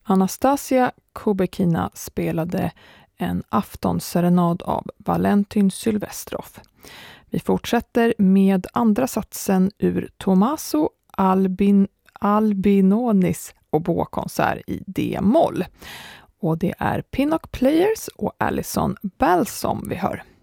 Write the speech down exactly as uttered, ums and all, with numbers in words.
Anastasia Kubekina spelade en aftonserenad av Valentin Sylvestrov. Vi fortsätter med andra satsen ur Tommaso Albin, Albinonis oboekonsert i D-moll. Och det är Pinnock Players och Alison Balsom vi hör.